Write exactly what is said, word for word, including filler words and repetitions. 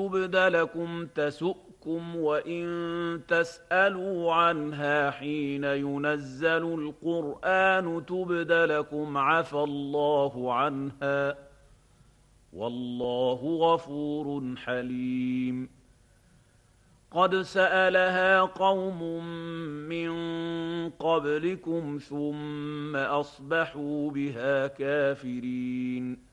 تبد لكم تسؤكم وإن تسألوا عنها حين ينزل القرآن تبد لكم عفى الله عنها والله غفور حليم. قد سألها قوم من قبلكم ثم أصبحوا بها كافرين.